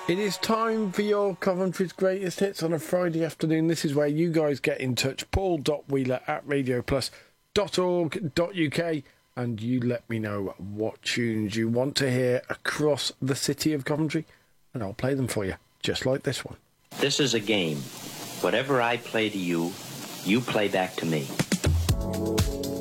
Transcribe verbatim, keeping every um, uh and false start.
It is time for your Coventry's Greatest Hits on a Friday afternoon. This is where you guys get in touch. Paul dot Wheeler at radio plus dot org dot U K, and you let me know what tunes you want to hear across the city of Coventry, and I'll play them for you, just like this one. This is a game. Whatever I play to you, you play back to me.